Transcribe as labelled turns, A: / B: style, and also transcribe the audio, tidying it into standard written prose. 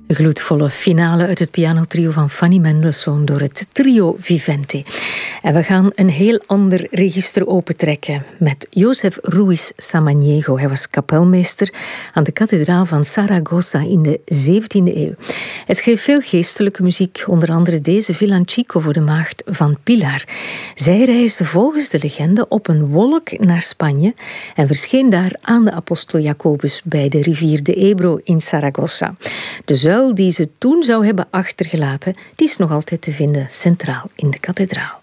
A: De gloedvolle finale uit het pianotrio van Fanny Mendelssohn door het Trio Vivente. En we gaan een heel ander register opentrekken met Josef Ruiz Samaniego. Hij was kapelmeester aan de kathedraal van Saragossa in de 17e eeuw. Hij schreef veel geestelijke muziek, onder andere deze Villancico voor de maagd van Pilar. Zij reisde volgens de legende op een wolk naar Spanje en verscheen daar aan de apostel Jacobus bij de rivier de Ebro in Saragossa. De zuil die ze toen zou hebben achtergelaten, die is nog altijd te vinden centraal in de kathedraal.